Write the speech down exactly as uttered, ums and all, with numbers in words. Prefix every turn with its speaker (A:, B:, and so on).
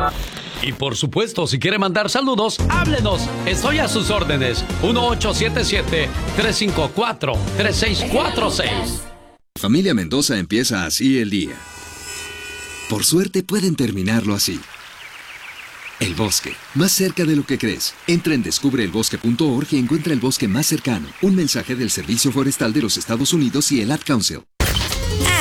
A: Y por supuesto, si quiere mandar saludos, háblenos. Estoy a sus órdenes. uno ocho siete siete, tres cinco cuatro, tres seis cuatro seis.
B: Familia Mendoza empieza así el día. Por suerte pueden terminarlo así. El bosque, más cerca de lo que crees. Entra en descubre el bosque punto org y encuentra el bosque más cercano. Un mensaje del Servicio Forestal de los Estados Unidos y el Ad Council.